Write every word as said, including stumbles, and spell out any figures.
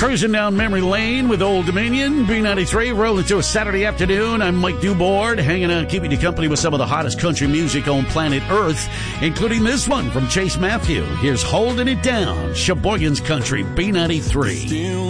Cruising down memory lane with Old Dominion, B ninety-three, rolling to a Saturday afternoon. I'm Mike Dubord, hanging out, keeping you company with some of the hottest country music on planet Earth, including this one from Chase Matthew. Here's Holding It Down, Sheboygan's Country, B ninety-three.